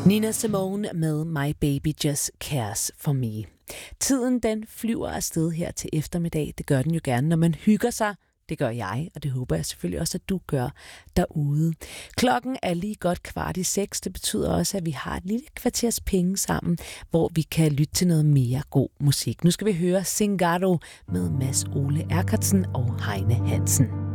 Nina Simone med My Baby Just Cares For Me. Tiden den flyver afsted her til eftermiddag. Det gør den jo gerne, når man hygger sig. Det gør jeg, og det håber jeg selvfølgelig også, at du gør derude. Klokken er lige godt 5:15. Det betyder også, at vi har et lille kvarters penge sammen, hvor vi kan lytte til noget mere god musik. Nu skal vi høre Zingaro med Mads Ole Erkardsen og Heine Hansen.